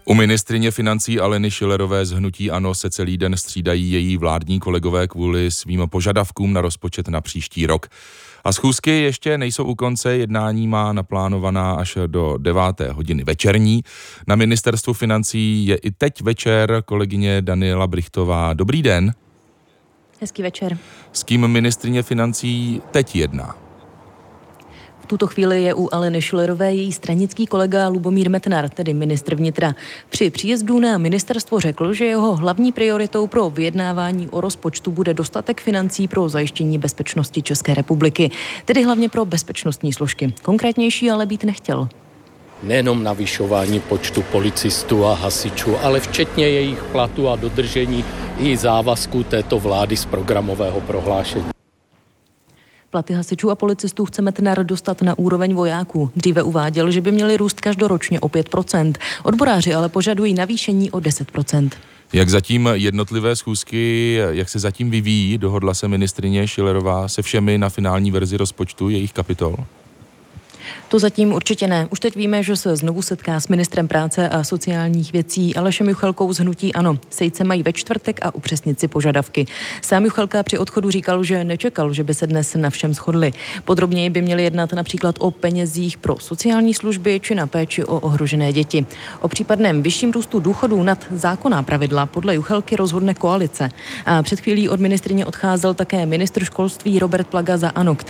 U ministryně financí Aleny Schillerové z hnutí ANO se celý den střídají její vládní kolegové kvůli svým požadavkům na rozpočet na příští rok. A schůzky ještě nejsou u konce, jednání má naplánovaná až do 9. hodiny večerní. Na ministerstvu financí je i teď večer kolegyně Daniela Brychtová. Dobrý den. Hezký večer. S kým ministryně financí teď jedná? V tuto chvíli je u Aleny Schillerové její stranický kolega Lubomír Metnar, tedy ministr vnitra. Při příjezdu na ministerstvo řekl, že jeho hlavní prioritou pro vyjednávání o rozpočtu bude dostatek financí pro zajištění bezpečnosti České republiky, tedy hlavně pro bezpečnostní složky. Konkrétnější ale být nechtěl. Nejenom navyšování počtu policistů a hasičů, ale včetně jejich platu a dodržení i závazků této vlády z programového prohlášení. Platy hasičů a policistů chce Metnar dostat na úroveň vojáků. Dříve uváděl, že by měly růst každoročně o 5%. Odboráři ale požadují navýšení o 10%. Jak zatím jednotlivé schůzky, jak se zatím vyvíjí, dohodla se ministryně Schillerová se všemi na finální verzi rozpočtu jejich kapitol? To zatím určitě ne. Už teď víme, že se znovu setká s ministrem práce a sociálních věcí Alešem Juchelkou z hnutí ANO. Sejít se mají ve čtvrtek a upřesnit si požadavky. Sám Juchelka při odchodu říkal, že nečekal, že by se dnes na všem shodli. Podrobněji by měli jednat například o penězích pro sociální služby či na péči o ohrožené děti. O případném vyšším růstu důchodů nad zákonná pravidla podle Juchelky rozhodne koalice. A před chvílí od ministryně odcházel také ministr školství Robert Plaga za ANO,